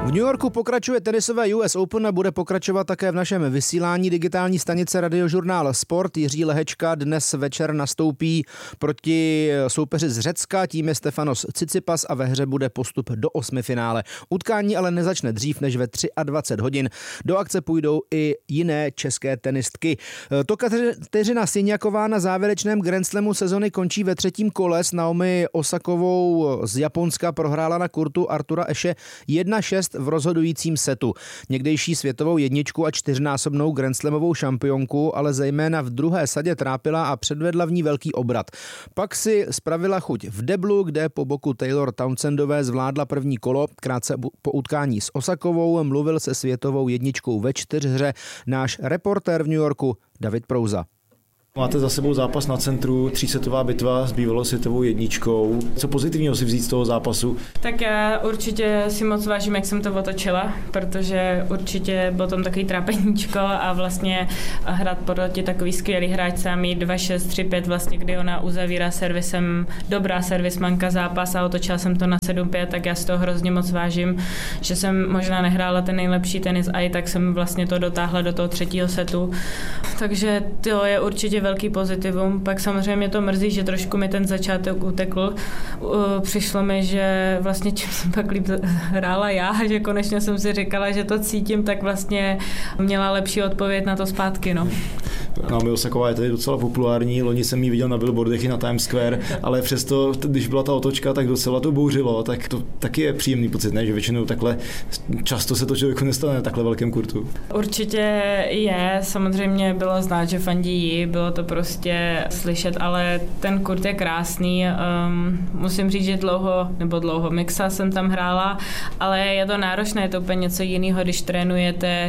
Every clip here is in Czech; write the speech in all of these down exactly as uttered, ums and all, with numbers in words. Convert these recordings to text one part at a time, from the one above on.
V New Yorku pokračuje tenisové U S Open a bude pokračovat také v našem vysílání digitální stanice Radiožurnál Sport. Jiří Lehečka dnes večer nastoupí proti soupeři z Řecka, tím je Stefanos Tsitsipas a ve hře bude postup do osmifinále. Utkání ale nezačne dřív než ve dvacet tři hodin. Do akce půjdou i jiné české tenistky. To Kateřina Siniaková na závěrečném Grand Slamu sezony končí ve třetím kole. S Naomi Osakovou z Japonska prohrála na kurtu Artura Ashe jedna šest v rozhodujícím setu. Někdejší světovou jedničku a čtyřnásobnou grandslamovou šampionku ale zejména v druhé sadě trápila a předvedla v ní velký obrat. Pak si spravila chuť v deblu, kde po boku Taylor Townsendové zvládla první kolo. Krátce po utkání s Osakovou mluvil se světovou jedničkou ve čtyřhře náš reportér v New Yorku David Prouza. Máte za sebou zápas na centru, třísetová bitva s bývalou světovou jedničkou. Co pozitivního si vzít z toho zápasu? Tak já určitě si moc vážím, jak jsem to otočila, protože určitě byl tam takový trápeníčko a vlastně hrát proti takový skvělý hráčce a mít dva šest tři pět, vlastně, kdy ona uzavírá servisem, dobrá servismanka zápas a otočila jsem to na sedm pět, tak já si to hrozně moc vážím, že jsem možná nehrála ten nejlepší tenis a i tak jsem vlastně to dotáhla do toho třetího setu. Takže to je určitě velký pozitivum. Pak samozřejmě mě to mrzí, že trošku mi ten začátek utekl. Přišlo mi, že vlastně čím jsem pak líp hrála já, že konečně jsem si říkala, že to cítím, tak vlastně měla lepší odpověď na to zpátky. No. Naomi Osaková je tady docela populární, loni jsem ji viděl na billboardech i na Times Square, ale přesto, když byla ta otočka, tak docela to bouřilo, tak to taky je příjemný pocit, ne? Že většinou takhle často se to člověku nestane na takhle velkém kurtu. Určitě je, samozřejmě bylo znát, že fandí jí, bylo to prostě slyšet, ale ten kurt je krásný. Um, musím říct, že dlouho, nebo dlouho mixa jsem tam hrála, ale je to náročné, je to úplně něco jiného, když trénujete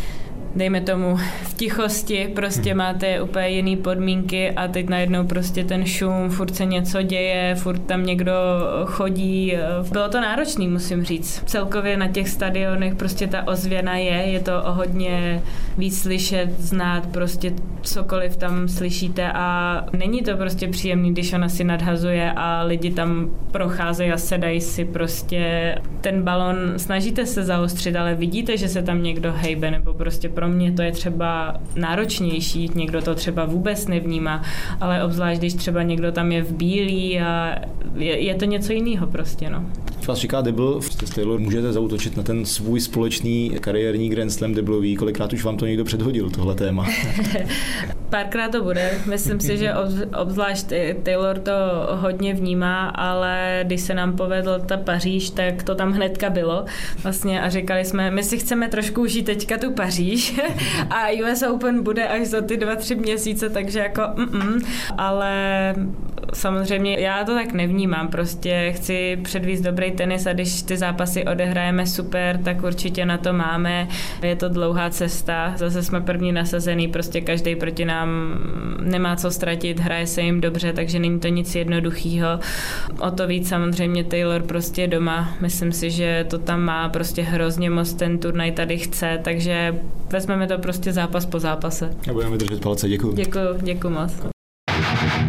dejme tomu v tichosti, prostě máte úplně jiný podmínky a teď najednou prostě ten šum, furt se něco děje, furt tam někdo chodí. Bylo to náročný, musím říct. Celkově na těch stadionech prostě ta ozvěna je, je to hodně víc slyšet, znát, prostě cokoliv tam slyšíte a není to prostě příjemný, když ona si nadhazuje a lidi tam procházejí a sedají si prostě ten balon, snažíte se zaostřit, ale vidíte, že se tam někdo hejbe, nebo prostě pro mě to je třeba náročnější, někdo to třeba vůbec nevnímá, ale obzvlášť, když třeba někdo tam je v bílý a je, je to něco jiného prostě, no. Vás říká debl, s Taylor můžete zaútočit na ten svůj společný kariérní Grand Slam deblový, kolikrát už vám to někdo předhodil, tohle téma? Párkrát to bude, myslím si, že obzvlášť Taylor to hodně vnímá, ale když se nám povedl ta Paříž, tak to tam hnedka bylo vlastně a říkali jsme, my si chceme trošku užít teďka tu Paříž a U S Open bude až za ty dva, tři měsíce, takže jako mm-mm, ale samozřejmě já to tak nevnímám, prostě chci předvíst dobrý tenis a když ty zápasy odehrajeme super, tak určitě na to máme, je to dlouhá cesta, zase jsme první nasazený, prostě každý proti nám nemá co ztratit, hraje se jim dobře, takže není to nic jednoduchýho. O to víc samozřejmě Taylor prostě doma, myslím si, že to tam má prostě hrozně moc, ten turnaj tady chce, takže vezmeme to prostě zápas po zápase. A budeme držet palce, děkuju. Děkuju, děkuju moc.